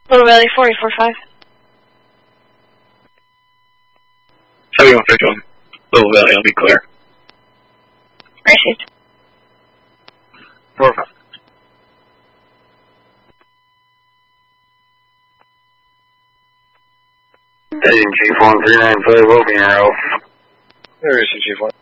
Little Valley 445. 7151. Little Valley, I'll be clear. Received. 45. Heading Chief 1395, open your house. There is Chief 1.